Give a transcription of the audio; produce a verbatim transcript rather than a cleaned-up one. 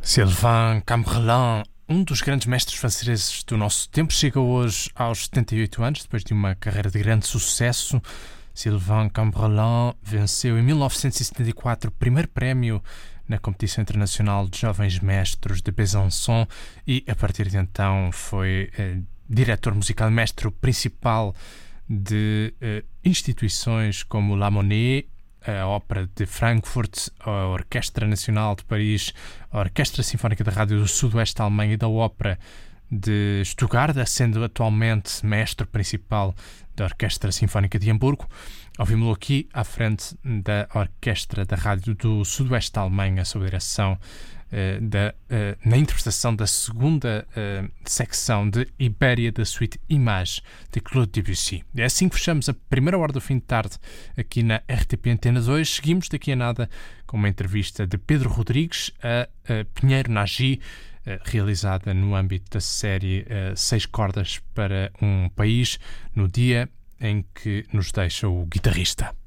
Sylvain Cambrelin, um dos grandes mestres franceses do nosso tempo, chega hoje aos setenta e oito anos, depois de uma carreira de grande sucesso. Sylvain Cambrelin venceu em mil novecentos e setenta e quatro o primeiro prémio na Competição Internacional de Jovens Mestres de Besançon e, a partir de então, foi eh, diretor musical e mestre principal de eh, instituições como La Monnaie, a Ópera de Frankfurt, a Orquestra Nacional de Paris, a Orquestra Sinfónica da Rádio do Sudoeste da Alemanha e da Ópera de Stuttgart, sendo atualmente mestre principal da Orquestra Sinfónica de Hamburgo. Ouvimos-lo aqui à frente da Orquestra da Rádio do Sudoeste da Alemanha, sob a direção uh, da, uh, na interpretação da segunda uh, secção de Ibéria da suite Image de Claude Debussy. É assim que fechamos a primeira hora do fim de tarde aqui na R T P Antena dois. Seguimos daqui a nada com uma entrevista de Pedro Rodrigues a, a Pinheiro Nagy, realizada no âmbito da série uh, Seis Cordas para um País, no dia em que nos deixa o guitarrista.